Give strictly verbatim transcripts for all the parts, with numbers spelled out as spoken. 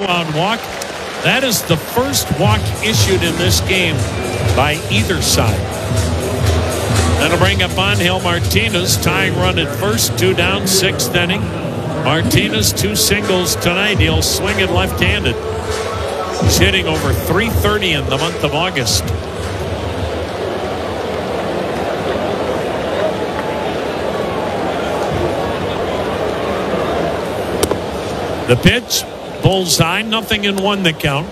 two-out walk. That is the first walk issued in this game by either side. That'll bring up Angel Martinez, tying run at first, two down, sixth inning. Martinez, two singles tonight. He'll swing it left-handed. He's hitting over three thirty in the month of August. The pitch, bullseye, nothing in one the count.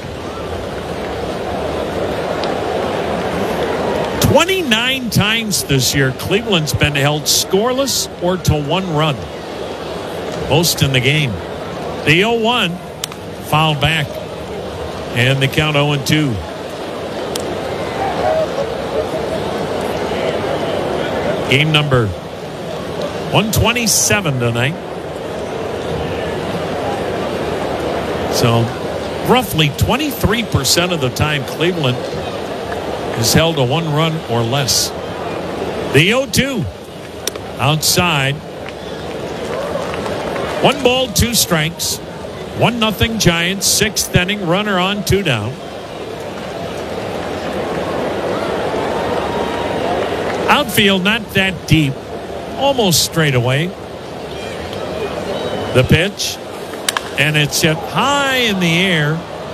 twenty-nine times this year, Cleveland's been held scoreless or to one run. Most in the game. The oh one, fouled back. And the count oh and two. Game number one twenty-seven tonight. So, roughly twenty-three percent of the time, Cleveland is held to one run or less. The oh two. Outside. One ball, two strikes. One nothing Giants. Sixth inning. Runner on, two down. Outfield not that deep. Almost straight away. The pitch. And it's hit high in the air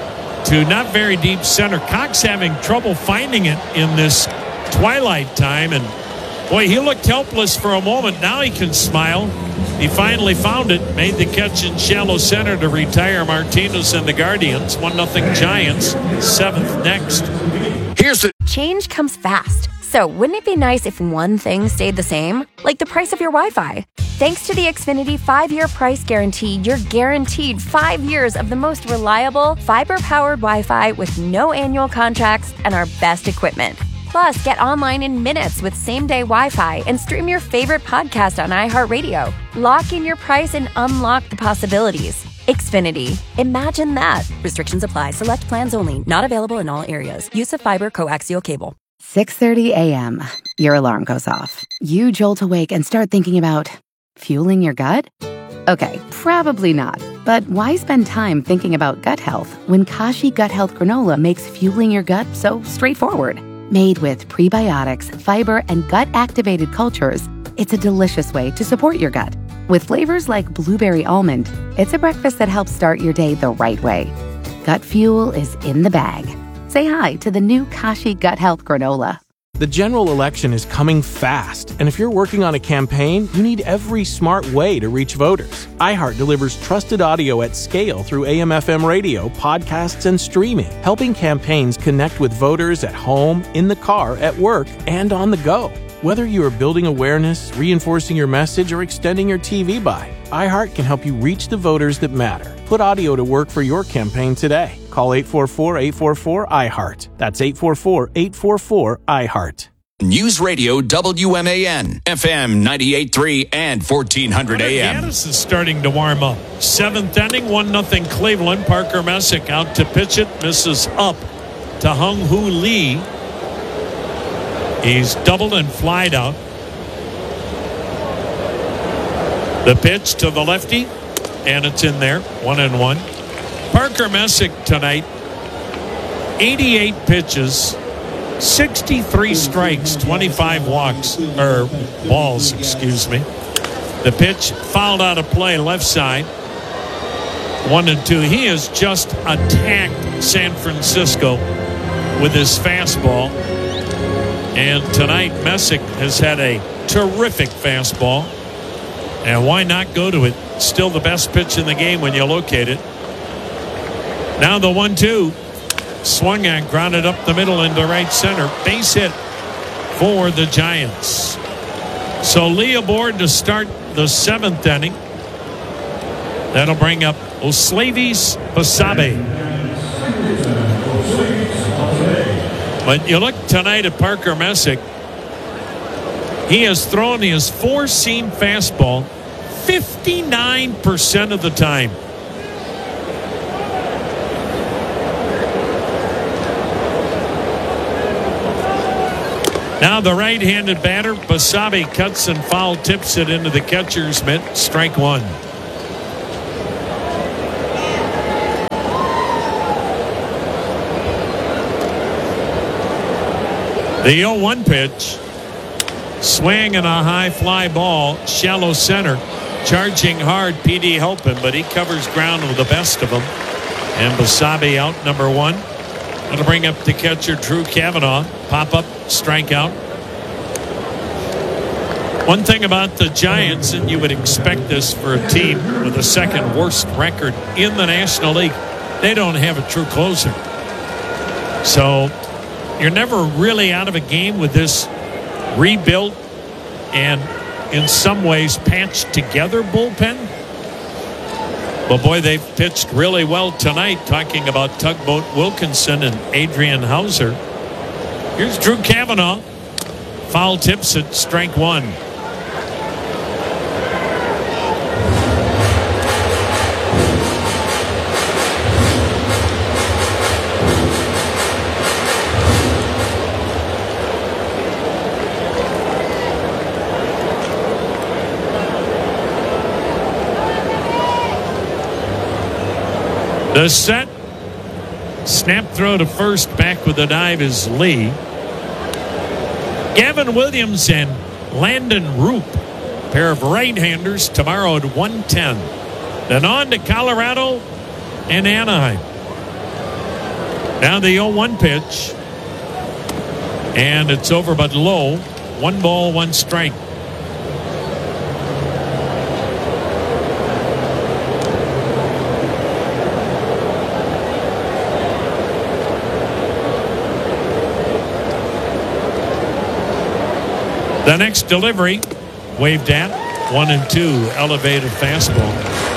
to not very deep center. Cox having trouble finding it in this twilight time. And boy, he looked helpless for a moment. Now he can smile. He finally found it. Made the catch in shallow center to retire Martinez and the Guardians. one nothing Giants. Seventh next. Here's the change comes fast. So wouldn't it be nice if one thing stayed the same? Like the price of your Wi-Fi. Thanks to the Xfinity five-year price guarantee, you're guaranteed five years of the most reliable, fiber-powered Wi-Fi with no annual contracts and our best equipment. Plus, get online in minutes with same-day Wi-Fi and stream your favorite podcast on iHeartRadio. Lock in your price and unlock the possibilities. Xfinity. Imagine that. Restrictions apply. Select plans only. Not available in all areas. Use of fiber coaxial cable. six thirty a.m. Your alarm goes off. You jolt awake and start thinking about fueling your gut? Okay, probably not. But why spend time thinking about gut health when Kashi Gut Health Granola makes fueling your gut so straightforward? Made with prebiotics, fiber, and gut-activated cultures, it's a delicious way to support your gut. With flavors like blueberry almond, it's a breakfast that helps start your day the right way. Gut fuel is in the bag. Say hi to the new Kashi Gut Health Granola. The general election is coming fast, and if you're working on a campaign, you need every smart way to reach voters. iHeart delivers trusted audio at scale through A M F M radio, podcasts, and streaming, helping campaigns connect with voters at home, in the car, at work, and on the go. Whether you are building awareness, reinforcing your message, or extending your T V buy, iHeart can help you reach the voters that matter. Put audio to work for your campaign today. Call eight four four, eight four four, I heart. That's eight four four, eight four four, I heart. News Radio W M A N, F M ninety-eight point three and fourteen hundred A M. Gaddis is starting to warm up. Seventh inning, one nothing Cleveland. Parker Messick out to pitch it. Misses up to Hung Hoo Lee. He's doubled and flied out. The pitch to the lefty, and it's in there. One and one. Parker Messick tonight, eighty-eight pitches, sixty-three strikes, twenty-five walks, or balls, excuse me. The pitch fouled out of play left side. One and two. He has just attacked San Francisco with his fastball. And tonight, Messick has had a terrific fastball. And why not go to it? Still the best pitch in the game when you locate it. Now the one two. Swung at, grounded up the middle into right center. Base hit for the Giants. So Lee aboard to start the seventh inning. That'll bring up Oslavis Basabe. But you look tonight at Parker Messick. He has thrown his four-seam fastball fifty-nine percent of the time. Now the right-handed batter, Basabe, cuts and foul tips it into the catcher's mitt. Strike one. The oh one pitch. Swing and a high fly ball. Shallow center. Charging hard. P D Halpin, but he covers ground with the best of them. And Basabe out, number one. That'll bring up the catcher, Drew Cavanaugh. Pop up, strikeout. One thing about the Giants, and you would expect this for a team with the second worst record in the National League, they don't have a true closer. So you're never really out of a game with this rebuilt and in some ways patched together bullpen. But boy, they've pitched really well tonight, talking about Tugboat Wilkinson and Adrian Hauser. Here's Drew Cavanaugh. Foul tips at strike one. The set. Snap throw to first. Back with the dive is Lee. Gavin Williams and Landon Roop, pair of right-handers, tomorrow at one ten. Then on to Colorado and Anaheim. Now the oh one pitch. And it's over but low. One ball, one strike. The next delivery, waved at, one and two, elevated fastball.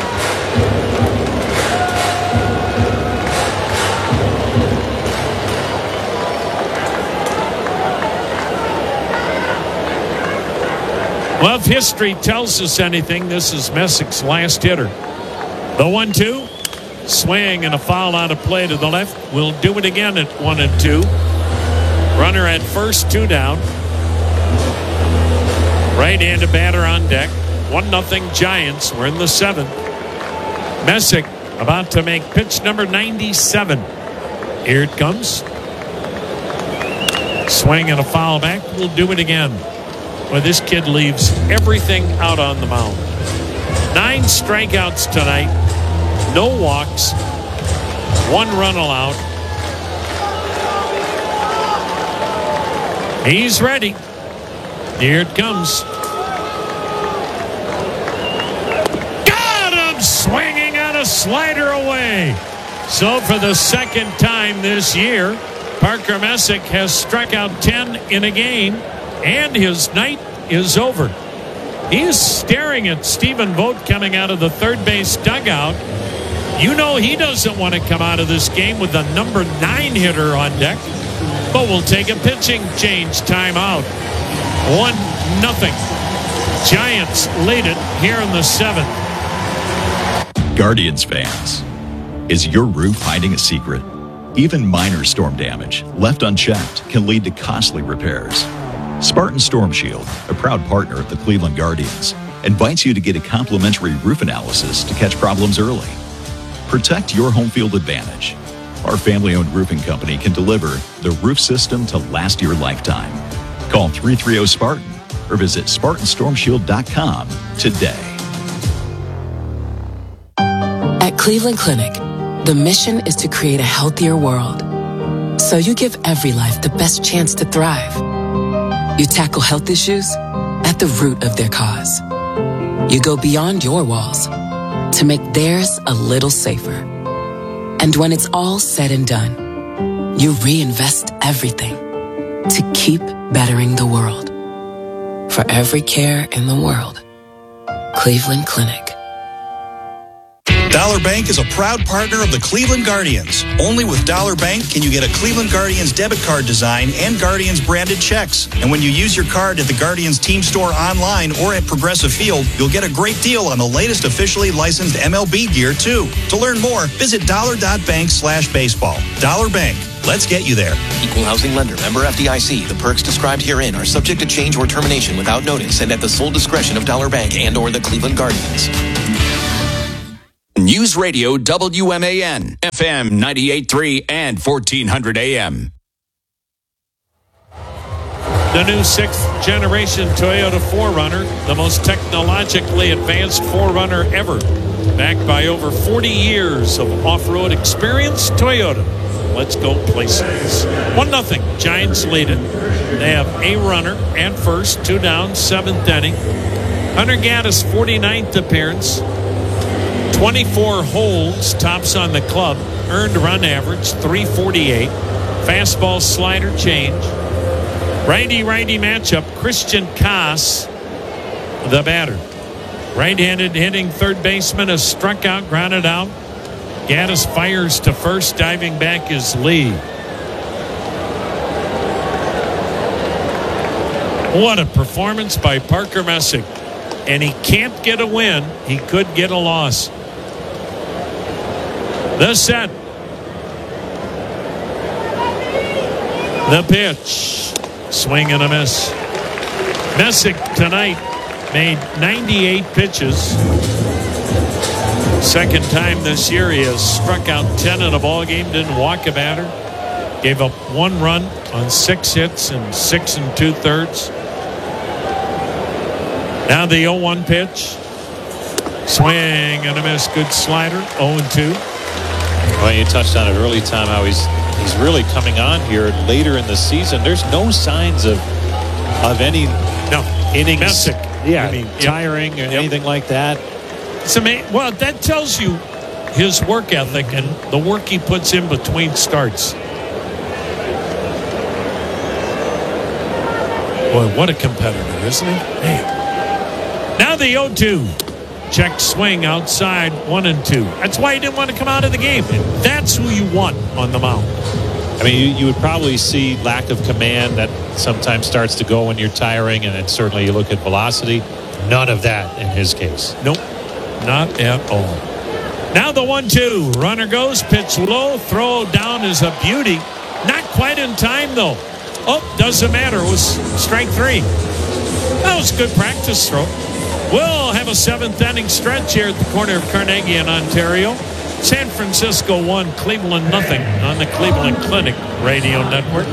Well, if history tells us anything, this is Messick's last hitter. The one two, swing and a foul out of play to the left. We'll do it again at one and two. Runner at first, two down. Right-handed batter on deck. One nothing Giants. We're in the seventh. Messick about to make pitch number ninety-seven. Here it comes. Swing and a foul back. We'll do it again. Well, this kid leaves everything out on the mound. Nine strikeouts tonight. No walks. One run allowed. He's ready. Here it comes. Got him swinging on a slider away. So for the second time this year, Parker Messick has struck out ten in a game, and his night is over. He's staring at Stephen Vogt coming out of the third base dugout. You know he doesn't want to come out of this game with the number nine hitter on deck. But we'll take a pitching change timeout. One nothing. Giants lead it here in the seventh. Guardians fans, is your roof hiding a secret? Even minor storm damage left unchecked can lead to costly repairs. Spartan Storm Shield, a proud partner of the Cleveland Guardians, invites you to get a complimentary roof analysis to catch problems early. Protect your home field advantage. Our family-owned roofing company can deliver the roof system to last your lifetime. Call three three zero Spartan or visit Spartan Storm Shield dot com today. At Cleveland Clinic, the mission is to create a healthier world. So you give every life the best chance to thrive. You tackle health issues at the root of their cause. You go beyond your walls to make theirs a little safer. And when it's all said and done, you reinvest everything to keep bettering the world. For every care in the world, Cleveland Clinic. Dollar Bank is a proud partner of the Cleveland Guardians. Only with Dollar Bank can you get a Cleveland Guardians debit card design and Guardians branded checks. And when you use your card at the Guardians team store online or at Progressive Field, you'll get a great deal on the latest officially licensed M L B gear, too. To learn more, visit dollar.bank slash baseball. Dollar Bank. Let's get you there. Equal housing lender. Member F D I C. The perks described herein are subject to change or termination without notice and at the sole discretion of Dollar Bank and or the Cleveland Guardians. News Radio W M A N, F M ninety-eight point three and fourteen hundred A M. The new sixth generation Toyota four runner, the most technologically advanced four runner ever. Backed by over forty years of off-road experience, Toyota. Let's go places. one nothing. Giants lead it. They have a runner and first, two down, seventh inning. Hunter Gaddis' forty-ninth appearance. twenty-four holds, tops on the club. Earned run average, three forty-eight. Fastball slider change. Righty-righty matchup, Christian Koss, the batter. Right-handed hitting third baseman has struck out, grounded out. Gaddis fires to first, diving back is Lee. What a performance by Parker Messick. And he can't get a win. He could get a loss. The set. The pitch. Swing and a miss. Messick tonight made ninety-eight pitches. Second time this year he has struck out ten in a ball game. Didn't walk a batter. Gave up one run on six hits and six and two thirds. Now the oh one pitch. Swing and a miss. Good slider. oh and two. Well, you touched on it early, Tom, how he's he's really coming on here later in the season. There's no signs of of any no innings. Messick. Yeah, I mean, tiring yep. or anything yep. like that. It's amazing. Well, that tells you his work ethic and the work he puts in between starts. Boy, what a competitor, isn't he? Man. Now the oh two. Check swing outside, one and two. That's why he didn't want to come out of the game. That's who you want on the mound. I mean, you, you would probably see lack of command that sometimes starts to go when you're tiring, and then certainly you look at velocity. None of that in his case. Nope, not at all. Now the one two. Runner goes, pitch low, throw down is a beauty. Not quite in time, though. Oh, doesn't matter. It was strike three. That was a good practice throw. We'll have a seventh inning stretch here at the corner of Carnegie and Ontario. San Francisco one, Cleveland nothing on the Cleveland Clinic Radio Network.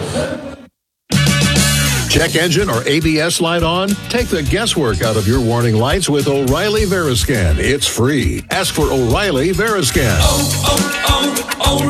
Check engine or A B S light on? Take the guesswork out of your warning lights with O'Reilly Veriscan. It's free. Ask for O'Reilly Veriscan. Oh,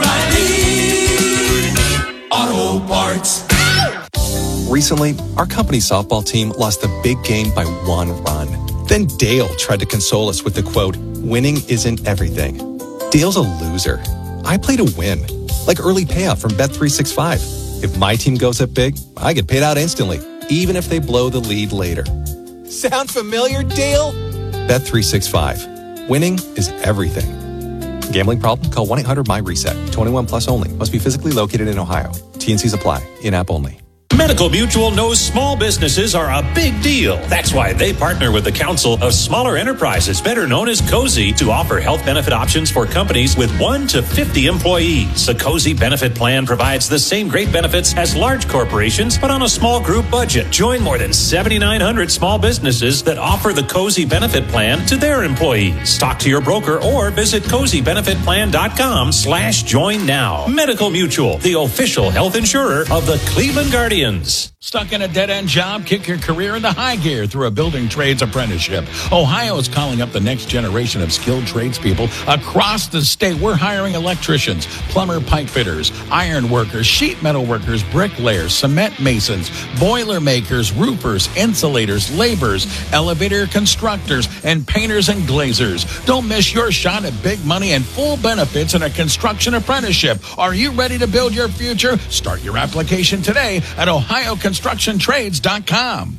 oh, oh, O'Reilly Auto Parts. Recently, our company softball team lost the big game by one run. Then Dale tried to console us with the quote, "Winning isn't everything." Dale's a loser. I play to win, like early payout from Bet three sixty-five. If my team goes up big, I get paid out instantly, even if they blow the lead later. Sound familiar, Dale? Bet three sixty-five. Winning is everything. Gambling problem? Call one eight hundred M Y reset. twenty-one plus only. Must be physically located in Ohio. T N Cs apply. In-app only. Medical Mutual knows small businesses are a big deal. That's why they partner with the Council of Smaller Enterprises, better known as COSI, to offer health benefit options for companies with one to fifty employees. The COSI benefit plan provides the same great benefits as large corporations, but on a small group budget. Join more than seventy-nine hundred small businesses that offer the COSI benefit plan to their employees. Talk to your broker or visit cozy benefit plan dot com slash join now. Medical Mutual, the official health insurer of the Cleveland Guardians. Stuck in a dead-end job? Kick your career into high gear through a building trades apprenticeship. Ohio is calling up the next generation of skilled tradespeople across the state. We're hiring electricians, plumber pipe fitters, iron workers, sheet metal workers, bricklayers, cement masons, boiler makers, roofers, insulators, laborers, elevator constructors, and painters and glazers. Don't miss your shot at big money and full benefits in a construction apprenticeship. Are you ready to build your future? Start your application today at ohio construction trades dot com.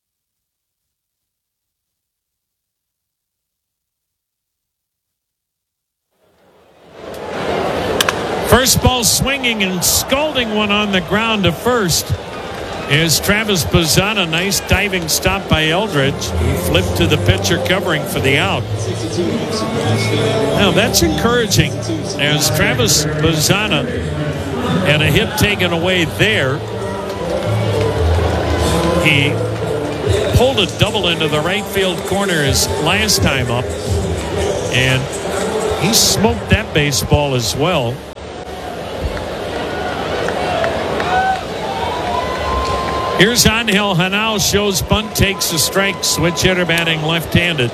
First ball swinging and scalding one on the ground to first is Travis Bazzana. Nice diving stop by Eldridge, who flipped to the pitcher covering for the out. Now that's encouraging, as Travis Bazzana had a hit taken away there. He pulled a double into the right field corner his last time up, and he smoked that baseball as well. Here's Angel Hanau, shows bunt, takes a strike. Switch hitter batting left-handed.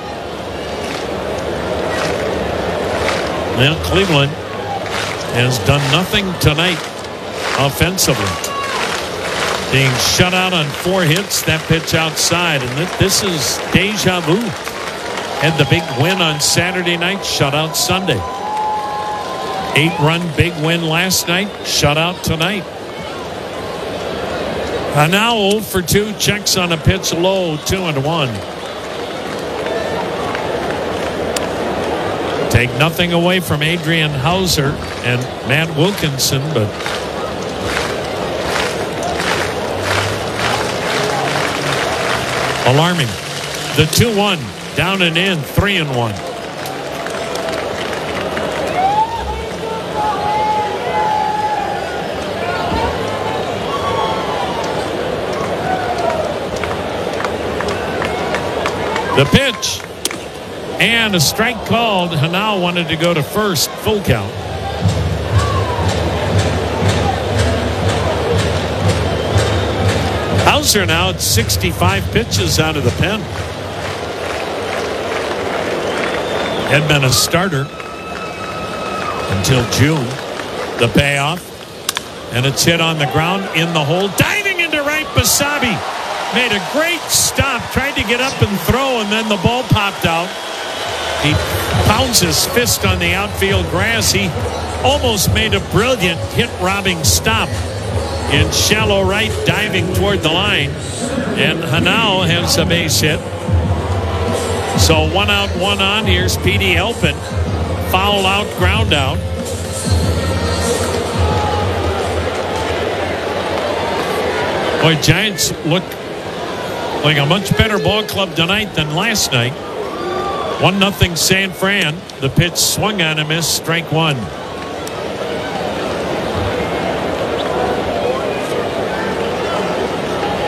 Now Cleveland has done nothing tonight offensively. Being shut out on four hits, that pitch outside. And this is deja vu. Had the big win on Saturday night, shut out Sunday. Eight-run big win last night, shut out tonight. Hanau oh for two, checks on a pitch low, two and one. Take nothing away from Adrian Hauser and Matt Wilkinson, but alarming. The two one, down and in, three and one. The pitch. And a strike called. Hanau wanted to go to first. Full count. Hauser now at sixty-five pitches out of the pen. Had been a starter until June. The payoff. And it's hit on the ground in the hole. Diving into right, Basabe. Made a great stop. Tried to get up and throw, and then the ball popped out. He pounds his fist on the outfield grass. He almost made a brilliant hit-robbing stop in shallow right, diving toward the line. And Hanau has a base hit. So one out, one on. Here's Petey Helpin. Foul out, ground out. Boy, Giants look like a much better ball club tonight than last night. One nothing San Fran. The pitch swung on a miss. Strike one.